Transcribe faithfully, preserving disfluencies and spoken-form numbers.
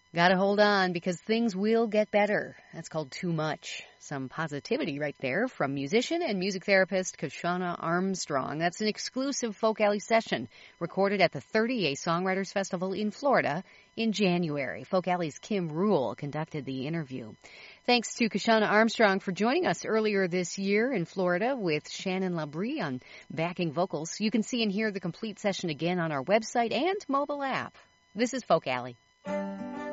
Gotta hold on because things will get better. That's called Too Much. Some positivity right there from musician and music therapist Kashana Armstrong. That's an exclusive Folk Alley session recorded at the thirty A Songwriters Festival in Florida in January. Folk Alley's Kim Rule conducted the interview. Thanks to Kashana Armstrong for joining us earlier this year in Florida with Shannon Labrie on backing vocals. You can see and hear the complete session again on our website and mobile app. This is Folk Alley.